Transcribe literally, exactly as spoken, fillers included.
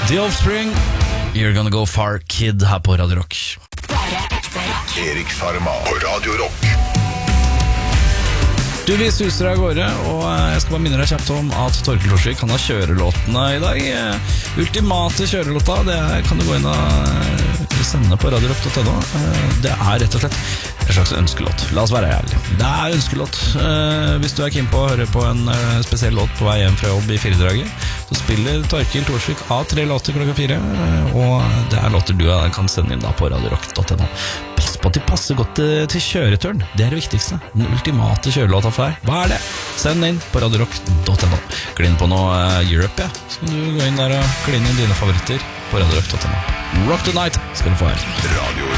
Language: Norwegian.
The Offspring, You're Gonna Go Far Kid her på Radio Rock. Erik Farma på Radio Rock. Du, vi suser av gårde, og jeg skal bare minne deg kjapt om at Torkel Thorsvik kan ha kjørelåtene i dag. Ultimate kjørelåta, det er, kan du gå inn og sende på radio rock punktum no. Det er rett og slett en slags ønskelåt. La oss være ærlig. Det er ønskelåt. Hvis du er keen på å høre på en spesiell låt på vei hjem fra jobb i firedraget, så spiller Torkel Thorsvik av tre låter klokka fire, og det er låter du kan sende inn da på radio rock punktum no. Pass på at de passer godt til, til kjøreturen. Det er det viktigste. Den ultimate kjørelåta for deg. Hva er det? Send inn på radio rock punktum no. Glinn på noe uh, Europe, ja. Så kan du gå inn der og kline inn dine favoritter på radio rock punktum no. Rock the night skal du få her. Radio